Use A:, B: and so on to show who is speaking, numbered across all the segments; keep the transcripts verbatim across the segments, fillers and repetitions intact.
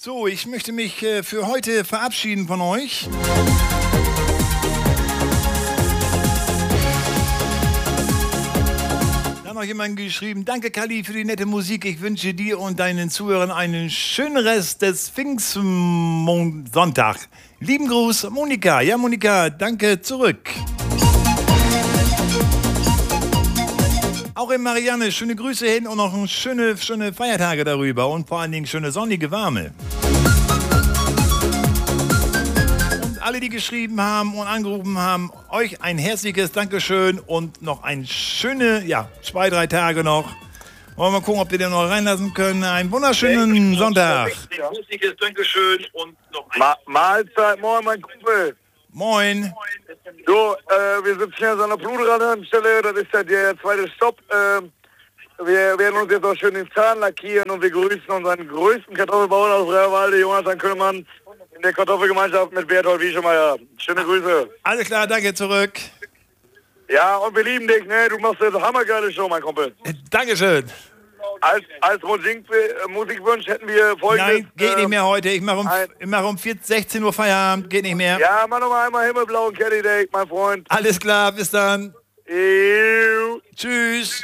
A: So, ich möchte mich äh, für heute verabschieden von euch. Da hat noch jemand geschrieben, danke Kalli für die nette Musik. Ich wünsche dir und deinen Zuhörern einen schönen Rest des Pfingstsonntag. Lieben Gruß, Monika. Ja, Monika, danke zurück. Auch in Marianne, schöne Grüße hin und noch schöne, schöne Feiertage darüber und vor allen Dingen schöne sonnige Warme. Und alle, die geschrieben haben und angerufen haben, euch ein herzliches Dankeschön und noch ein schöne, ja, zwei, drei Tage noch. Wollen wir mal gucken, ob wir den noch reinlassen können. Einen wunderschönen Sonntag.
B: Ein herzliches Dankeschön und noch ein...
C: Ma Mahlzeit, moin, mein Kumpel.
A: Moin.
C: So, äh, wir sitzen hier an so einer Blutradarstelle, das ist ja der zweite Stopp. Äh, wir werden uns jetzt auch schön den Zahn lackieren und wir grüßen unseren größten Kartoffelbauern aus Rehrwalde, Jonathan Köllmann, in der Kartoffelgemeinschaft mit Berthold Wieschemeyer. Schöne Grüße.
A: Alles klar, danke zurück.
C: Ja, und wir lieben dich, ne? Du machst eine hammergeile Show, mein Kumpel.
A: Dankeschön.
C: Als, als Musik, äh, Musikwunsch hätten wir folgendes...
A: Nein, geht
C: äh,
A: nicht mehr heute. Ich mache um,
C: ein-
A: ich mach um sechzehn Uhr Feierabend. Geht nicht mehr.
C: Ja, mach noch mal einmal himmelblauen Cadillac, mein Freund.
A: Alles klar, bis dann.
C: Ew.
A: Tschüss.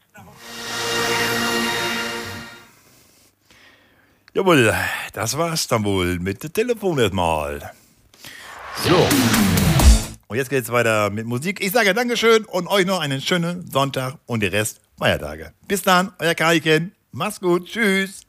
A: Jawohl, das war's dann wohl mit dem Telefon erstmal. So. Und jetzt geht's weiter mit Musik. Ich sage Dankeschön und euch noch einen schönen Sonntag und den Rest Feiertage. Bis dann, euer Karlchen. Macht's gut. Tschüss.